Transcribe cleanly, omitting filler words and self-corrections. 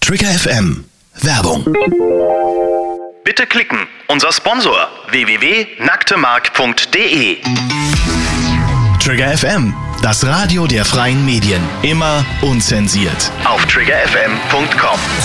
Trigger FM. Werbung. Bitte klicken. Unser Sponsor www.nacktemark.de. Trigger FM. Das Radio der freien Medien. Immer unzensiert. Auf triggerfm.com.